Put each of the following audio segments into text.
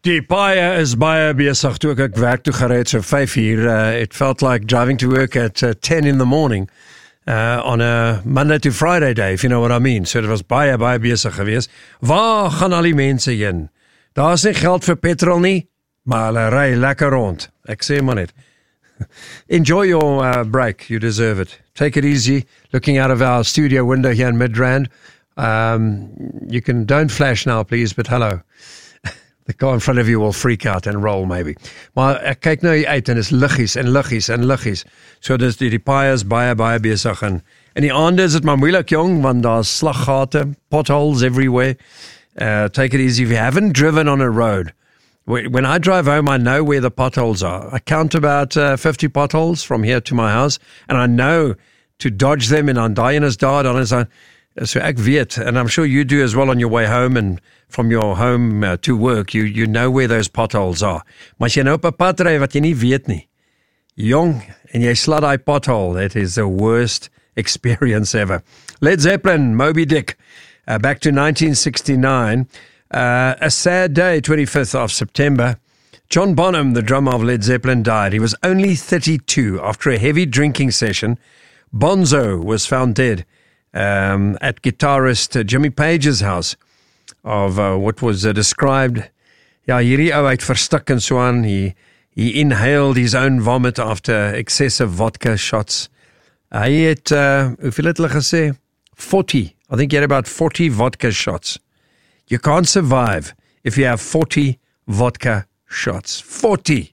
Die baie is baie besig. Toe ek werk toe gereed so 5 uur. It felt like driving to work at 10 in the morning on a Monday to Friday day, if you know what I mean. So dit was baie besig geweest. Waar gaan al die mense heen? Daar is nie geld vir petrol nie, maar hulle ry lekker rond. Ek sê maar net. Enjoy your break. You deserve it. Take it easy. Looking out of our studio window here in Midrand. You can, don't flash now, please, but hello. The car in front of you will freak out and roll maybe. Maar ek kyk nou hier uit en is liggies en liggies en liggies. So dis die paai is baie besig en die aande is dit maar moeilik jong want daar's slaggate, potholes everywhere. Take it easy if you haven't driven on a road. When I drive home, I know where the potholes are. I count about 50 potholes from here to my house and I know to dodge them en dan daai is daar dan is dan so ek weet, and I'm sure you do as well on your way home and from your home to work, you know where those potholes are. Maar as jy nou op 'n pad ry wat jy nie weet nie, jong, en jy slat daai pothole, it is the worst experience ever. Led Zeppelin, Moby Dick, back to 1969, a sad day, 25th of September. John Bonham, the drummer of Led Zeppelin, died. He was only 32 after a heavy drinking session. Bonzo was found dead at guitarist Jimmy Page's house of what was described, hierdie ou uit verstik en so aan, he inhaled his own vomit after excessive vodka shots. Hy het, hoeveel het hulle gesê? 40, I think he had about 40 vodka shots. You can't survive if you have 40 vodka shots. 40!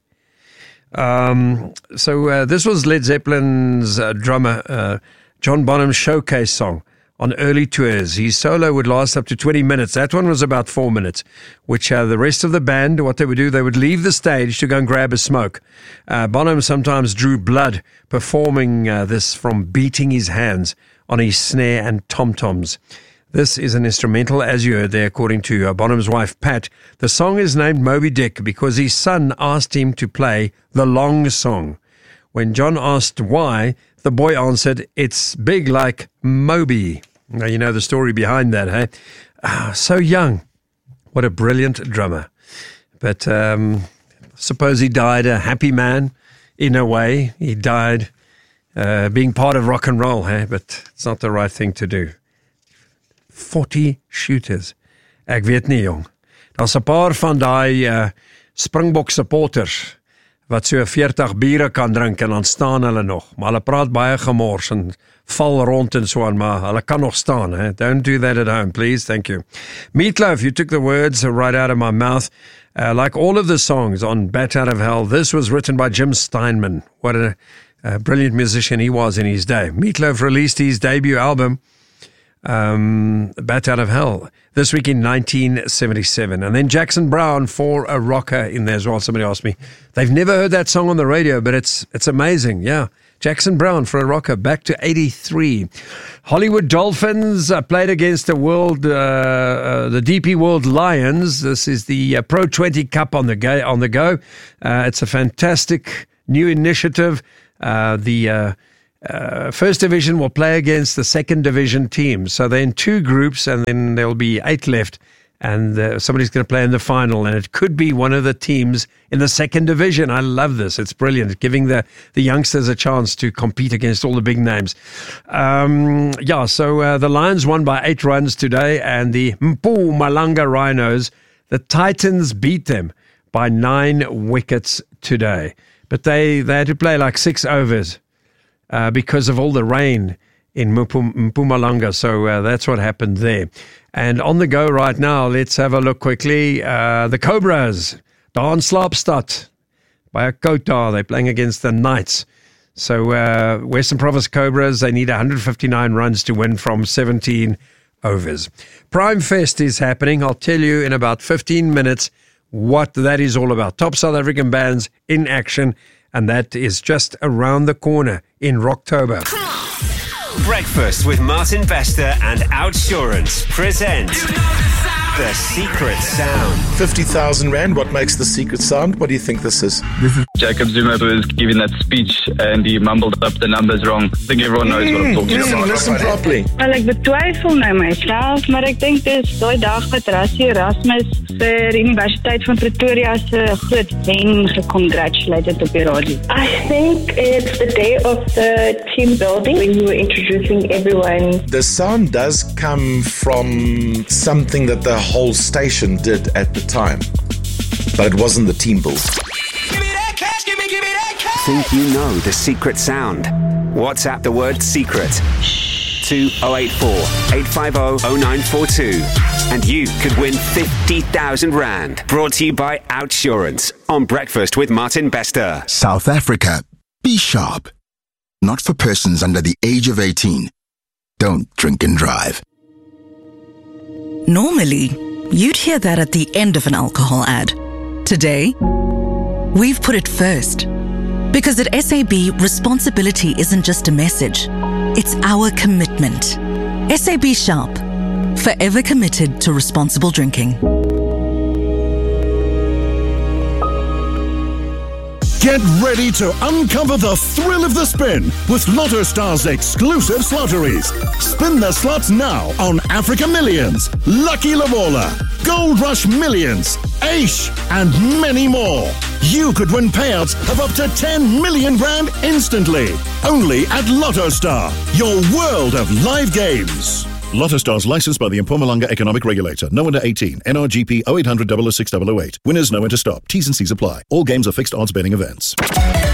So this was Led Zeppelin's drummer, John Bonham's showcase song on early tours. His solo would last up to 20 minutes. That one was about 4 minutes, which the rest of the band, what they would do, they would leave the stage to go and grab a smoke. Bonham sometimes drew blood performing this from beating his hands on his snare and tom-toms. This is an instrumental, as you heard there, according to Bonham's wife, Pat. The song is named Moby Dick because his son asked him to play the long song. When John asked why, the boy answered, "It's big like Moby." Now, you know the story behind that, hey? So young. What a brilliant drummer. But suppose he died a happy man in a way. He died being part of rock and roll, hey? But it's not the right thing to do. 40 shooters. Ek weet nie, jong. Daar's 'n paar van daai Springbok supporters wat so 40 biere kan drink en dan staan hulle nog. Maar hulle praat baie gemors en val rond en so aan, maar hulle kan nog staan. Hè? Don't do that at home, please. Thank you. Meatloaf, you took the words right out of my mouth. Like all of the songs on Bat Out of Hell, this was written by Jim Steinman. What a brilliant musician he was in his day. Meatloaf released his debut album, Bat Out of Hell, this week in 1977. And then Jackson Browne for a rocker in there as well. Somebody asked me, they've never heard that song on the radio, but it's amazing. Yeah, Jackson Browne for a rocker, back to 83. Hollywood Dolphins played against the DP World Lions. This is the Pro 20 Cup on the go. It's a fantastic new initiative. The First Division will play against the Second Division teams. So they're in two groups and then there'll be 8 left and somebody's going to play in the final and it could be one of the teams in the Second Division. I love this. It's brilliant. Giving the youngsters a chance to compete against all the big names. So the Lions won by 8 runs today and the Mpumalanga Rhinos, the Titans beat them by 9 wickets today. But they had to play like 6 overs. Because of all the rain in Mpumalanga. So that's what happened there. And on the go right now, let's have a look quickly. The Cobras, daar in Slaapstad, by a Kota, they're playing against the Knights. So Western Province Cobras, they need 159 runs to win from 17 overs. Prime Fest is happening. I'll tell you in about 15 minutes what that is all about. Top South African bands in action. And that is just around the corner in Rocktober. Breakfast with Martin Bester and Outsurance present The secret sound. 50,000 Rand, what makes the secret sound? What do you think this is? Jacob Zuma was giving that speech and he mumbled up the numbers wrong. I think everyone knows what I'm talking about. Listen properly. Wel, ek betwyfel nou myself, maar ek dink dis daai dag wat Rassie Erasmus vir Universiteit van Pretoria se groot wen gecongratulated op die radio. I think it's the day of the team building when you were introducing everyone. The sound does come from something that the whole station did at the time, but it wasn't the team build. Think you know the secret sound? WhatsApp the word secret to 084 850 0942 and you could win 50,000 Rand. Brought to you by Outsurance on Breakfast with Martin Bester. South Africa. Be sharp. Not for persons under the age of 18. Don't drink and drive. Normally, you'd hear that at the end of an alcohol ad. Today, we've put it first. Because at SAB, responsibility isn't just a message. It's our commitment. SAB Sharp. Forever committed to responsible drinking. Get ready to uncover the thrill of the spin with Lotto Star's exclusive slotteries. Spin the slots now on Africa Millions, Lucky Lavola, Gold Rush Millions, Aish, and many more. You could win payouts of up to 10 million Rand instantly. Only at Lotto Star, your world of live games. Lotto Stars licensed by the Mpumalanga Economic Regulator. No under 18. NRGP 0800 006 008. Winners know when to stop. T's and C's apply. All games are fixed odds betting events.